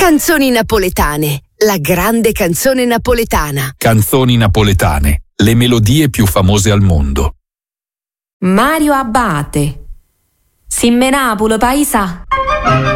Canzoni napoletane, la grande canzone napoletana. Canzoni napoletane, le melodie più famose al mondo. Mario Abate. Simme Napolo paisa.